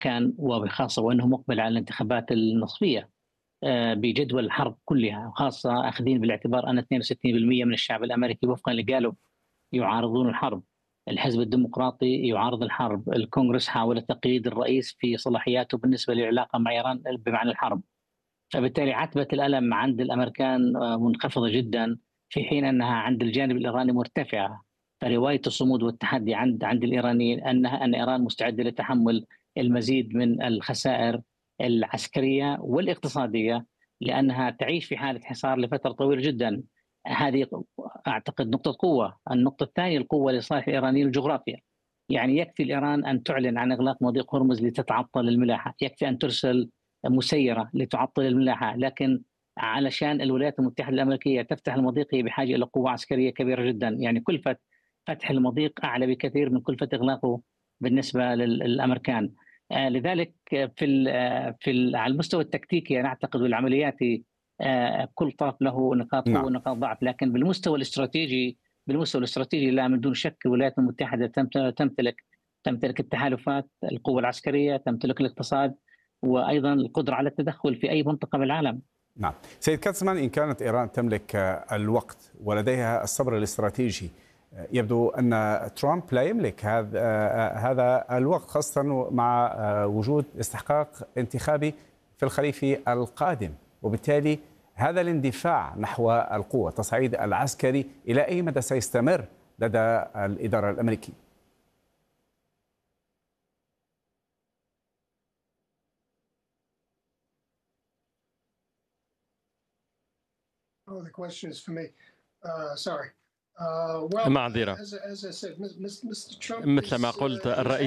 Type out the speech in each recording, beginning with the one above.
كان وبخاصة وأنه مقبل على الانتخابات النصفية بجدول الحرب كلها، وخاصة أخذين بالاعتبار أن 62% من الشعب الأمريكي وفقا اللي قالوا يعارضون الحرب. الحزب الديمقراطي يعارض الحرب، الكونغرس حاول تقييد الرئيس في صلاحياته بالنسبة للعلاقة مع إيران بمعنى الحرب. فبالتالي عتبة الألم عند الأمريكان منخفضة جدا، في حين أنها عند الجانب الإيراني مرتفعة. فرواية الصمود والتحدي عند الإيرانيين أن إيران مستعدة لتحمل المزيد من الخسائر العسكرية والاقتصادية، لأنها تعيش في حالة حصار لفترة طويلة جدا. هذه أعتقد نقطة قوة. النقطة الثانية القوة لصالح الإيرانيين الجغرافيا. يعني يكفي الإيران أن تعلن عن إغلاق مضيق هرمز لتتعطل الملاحة، يكفي أن ترسل مسيرة لتعطل الملاحة، لكن علشان الولايات المتحدة الأمريكية تفتح المضيق هي بحاجة إلى قوة عسكرية كبيرة جدا. يعني كلفة فتح المضيق أعلى بكثير من كلفة إغلاقه بالنسبة للأمريكان. لذلك على المستوى التكتيكي أنا أعتقد والعملياتي كل طرف له نقاط قوة نعم. ونقاط ضعف، لكن بالمستوى الاستراتيجي لا، من دون شك الولايات المتحدة تمتلك التحالفات، القوة العسكرية، تمتلك الاقتصاد، وأيضا القدرة على التدخل في أي منطقة بالعالم. نعم سيد كاتسمان، إن كانت إيران تملك الوقت ولديها الصبر الاستراتيجي، يبدو أن ترامب لا يملك هذا الوقت، خاصة مع وجود استحقاق انتخابي في الخريف القادم، وبالتالي هذا الاندفاع نحو القوة، التصعيد العسكري، إلى أي مدى سيستمر لدى الإدارة الأمريكية؟ معذرة. مثل ما قلت،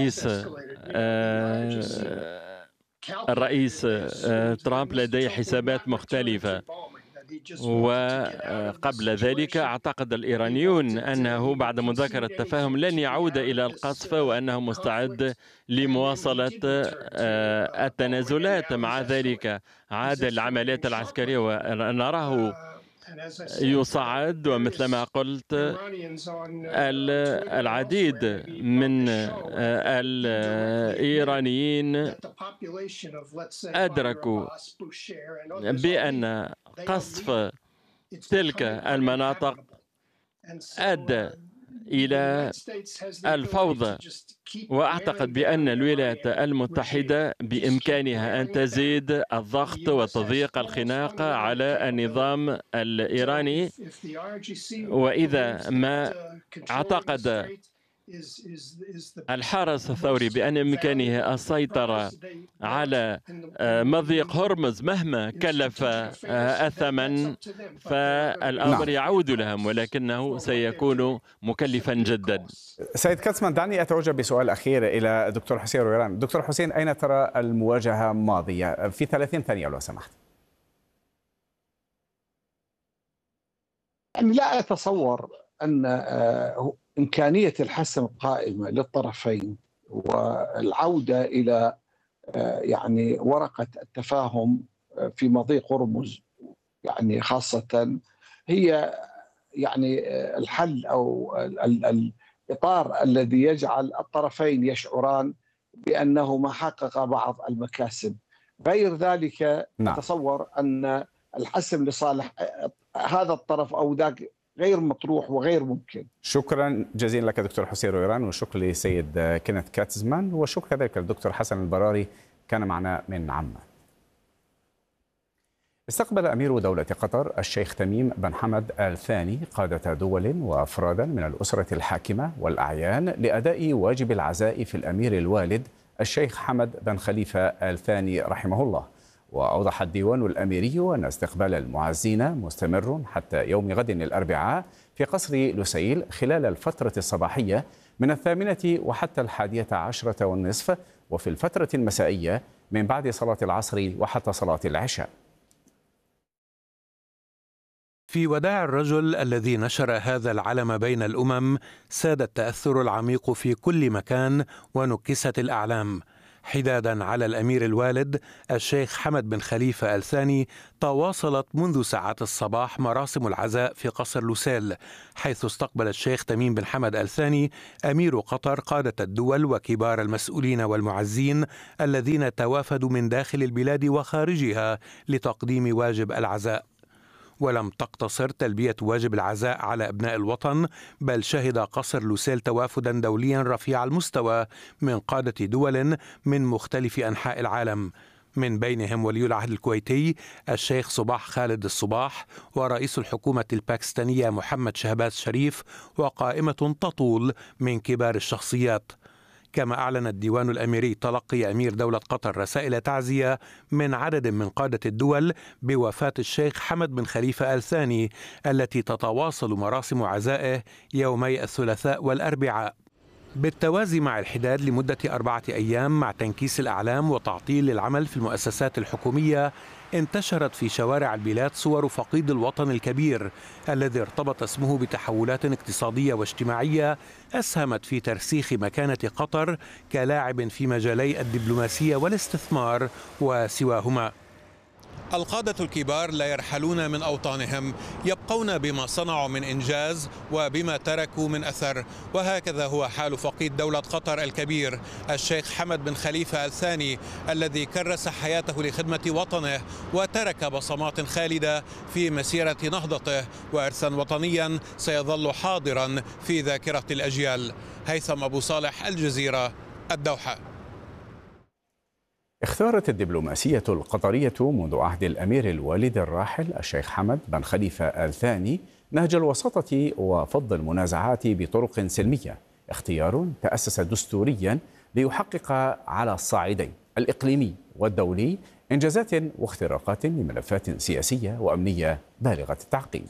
الرئيس ترامب لديه حسابات مختلفة، وقبل ذلك اعتقد الإيرانيون أنه بعد مذاكرة التفاهم لن يعود إلى القصف، وأنه مستعد لمواصلة التنازلات. مع ذلك عاد العمليات العسكرية ونراه يصعد، ومثل ما قلت العديد من الإيرانيين أدركوا بأن قصف تلك المناطق أدى إلى الفوضى، وأعتقد بأن الولايات المتحدة بإمكانها أن تزيد الضغط وتضييق الخناق على النظام الإيراني. وإذا ما اعتقد الحرس الثوري بأن بإمكانه السيطرة على مضيق هرمز مهما كلف الثمن، فالأمر يعود لهم، ولكنه سيكون مكلفا جدا. سيد كاتسمان، دعني أتوجه بسؤال أخير إلى دكتور حسين رويران. دكتور حسين، أين ترى المواجهة ماضية في 30 ثانية لو سمحت؟ لا أتصور أن إمكانية الحسم القائمة للطرفين والعودة إلى يعني ورقة التفاهم في مضيق هرمز يعني خاصة هي يعني الحل أو الإطار الذي يجعل الطرفين يشعران بأنهما حقق بعض المكاسب. غير ذلك أتصور أن الحسم لصالح هذا الطرف أو ذاك غير مطروح وغير ممكن. شكرا جزيلا لك دكتور حسين رويران، وشكرا لسيد كينيث كاتسمان، وشكرا كذلك للدكتور حسن البراري كان معنا من عمان. استقبل أمير دولة قطر الشيخ تميم بن حمد آل ثاني قادة دول وأفرادا من الأسرة الحاكمة والأعيان لأداء واجب العزاء في الأمير الوالد الشيخ حمد بن خليفة آل ثاني رحمه الله. وأوضح الديوان الأميري أن استقبال المعزين مستمر حتى يوم غد الأربعاء في قصر لوسيل خلال الفترة الصباحية من 8 وحتى 11:30، وفي الفترة المسائية من بعد صلاة العصر وحتى صلاة العشاء. في وداع الرجل الذي نشر هذا العلم بين الأمم ساد التأثر العميق في كل مكان ونكست الأعلام. حدادا على الأمير الوالد الشيخ حمد بن خليفة آل ثاني، تواصلت منذ ساعات الصباح مراسم العزاء في قصر لوسيل، حيث استقبل الشيخ تميم بن حمد آل ثاني أمير قطر قادة الدول وكبار المسؤولين والمعزين الذين توافدوا من داخل البلاد وخارجها لتقديم واجب العزاء. ولم تقتصر تلبية واجب العزاء على أبناء الوطن، بل شهد قصر لوسيل توافدا دوليا رفيع المستوى من قادة دول من مختلف أنحاء العالم، من بينهم ولي العهد الكويتي الشيخ صباح خالد الصباح، ورئيس الحكومة الباكستانية محمد شهباز شريف، وقائمة تطول من كبار الشخصيات. كما أعلن الديوان الأميري تلقي أمير دولة قطر رسائل تعزية من عدد من قادة الدول بوفاة الشيخ حمد بن خليفة آل ثاني، التي تتواصل مراسم عزائه يومي الثلاثاء والأربعاء، بالتوازي مع الحداد لمدة 4 أيام مع تنكيس الأعلام وتعطيل العمل في المؤسسات الحكومية. انتشرت في شوارع البلاد صور فقيد الوطن الكبير الذي ارتبط اسمه بتحولات اقتصادية واجتماعية أسهمت في ترسيخ مكانة قطر كلاعب في مجالي الدبلوماسية والاستثمار وسواهما. القادة الكبار لا يرحلون من أوطانهم، يبقون بما صنعوا من إنجاز وبما تركوا من أثر، وهكذا هو حال فقيد دولة قطر الكبير الشيخ حمد بن خليفة آل ثاني، الذي كرس حياته لخدمة وطنه وترك بصمات خالدة في مسيرة نهضته، وإرثا وطنيا سيظل حاضرا في ذاكرة الأجيال. هيثم أبو صالح، الجزيرة، الدوحة. اختارت الدبلوماسية القطرية منذ عهد الأمير الوالد الراحل الشيخ حمد بن خليفة آل ثاني نهج الوساطة وفض المنازعات بطرق سلمية، اختيار تأسس دستوريا ليحقق على الصعيدين الإقليمي والدولي إنجازات واختراقات لملفات سياسية وأمنية بالغة التعقيد.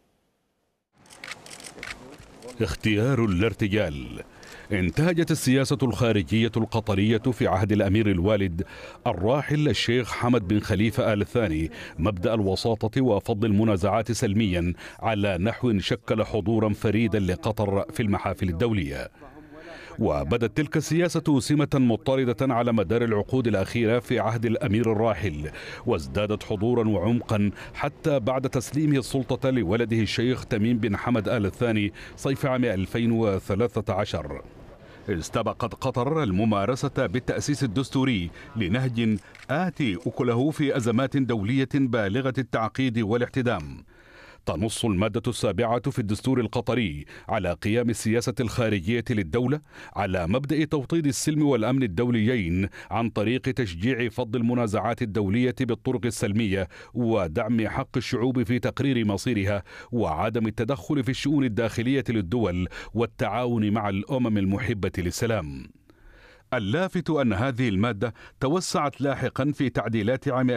اختيار لا ارتجال. انتهجت السياسة الخارجية القطرية في عهد الأمير الوالد الراحل الشيخ حمد بن خليفة آل ثاني مبدأ الوساطة وفض المنازعات سلميا على نحو شكل حضورا فريدا لقطر في المحافل الدولية. وبدت تلك السياسة سمة مضطردة على مدار العقود الأخيرة في عهد الأمير الراحل، وازدادت حضورا وعمقا حتى بعد تسليمه السلطة لولده الشيخ تميم بن حمد آل ثاني صيف عام 2013. استبقت قطر الممارسة بالتأسيس الدستوري لنهج آتي أكله في أزمات دولية بالغة التعقيد والاحتدام. تنص المادة 7 في الدستور القطري على قيام السياسة الخارجية للدولة على مبدأ توطيد السلم والأمن الدوليين عن طريق تشجيع فض المنازعات الدولية بالطرق السلمية ودعم حق الشعوب في تقرير مصيرها وعدم التدخل في الشؤون الداخلية للدول والتعاون مع الأمم المحبة للسلام. اللافت أن هذه المادة توسعت لاحقا في تعديلات عام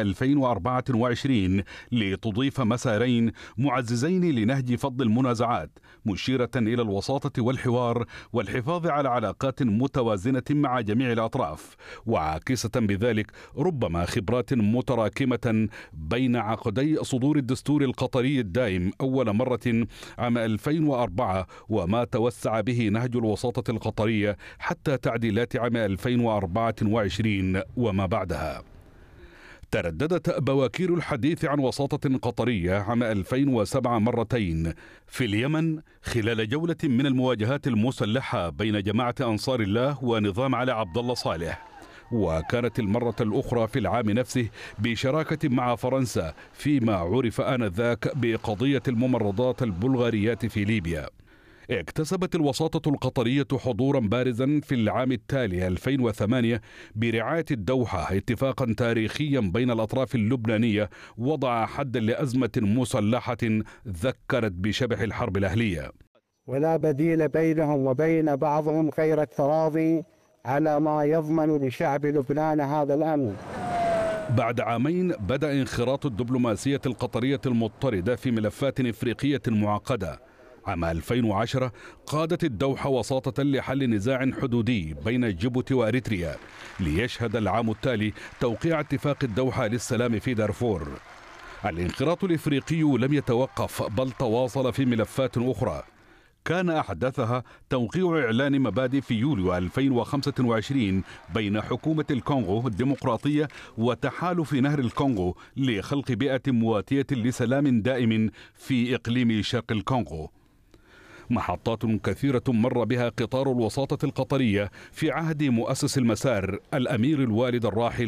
2024 لتضيف مسارين معززين لنهج فض المنازعات، مشيرة إلى الوساطة والحوار والحفاظ على علاقات متوازنة مع جميع الأطراف، وعاكسة بذلك ربما خبرات متراكمة بين عقدي صدور الدستور القطري الدائم أول مرة عام 2004 وما توسع به نهج الوساطة القطرية حتى تعديلات عام 2024 وما بعدها. ترددت بواكير الحديث عن وساطة قطرية عام 2007 مرتين في اليمن خلال جولة من المواجهات المسلحة بين جماعة أنصار الله ونظام علي عبد الله صالح، وكانت المرة الأخرى في العام نفسه بشراكة مع فرنسا فيما عرف آنذاك بقضية الممرضات البلغاريات في ليبيا. اكتسبت الوساطة القطرية حضورا بارزا في العام التالي 2008 برعاية الدوحة اتفاقا تاريخيا بين الأطراف اللبنانية وضع حدا لأزمة مسلحة ذكرت بشبح الحرب الأهلية. ولا بديل بينهم وبين بعضهم غير التراضي على ما يضمن لشعب لبنان هذا الأمن. بعد عامين بدأ انخراط الدبلوماسية القطرية المضطردة في ملفات إفريقية معقدة. عام 2010 قادت الدوحة وساطة لحل نزاع حدودي بين جيبوتي وأريتريا، ليشهد العام التالي توقيع اتفاق الدوحة للسلام في دارفور. الانخراط الإفريقي لم يتوقف بل تواصل في ملفات أخرى، كان أحدثها توقيع إعلان مبادئ في يوليو 2025 بين حكومة الكونغو الديمقراطية وتحالف نهر الكونغو لخلق بيئة مواتية لسلام دائم في إقليم شرق الكونغو. محطات كثيرة مر بها قطار الوساطة القطرية في عهد مؤسس المسار الأمير الوالد الراحل